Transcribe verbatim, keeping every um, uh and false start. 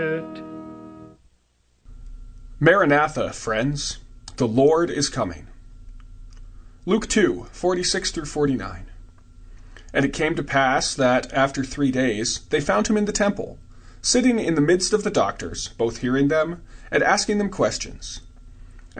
Maranatha, friends, the Lord is coming. Luke two, forty-six through forty-nine. And it came to pass that, after three days, they found him in the temple, sitting in the midst of the doctors, both hearing them and asking them questions.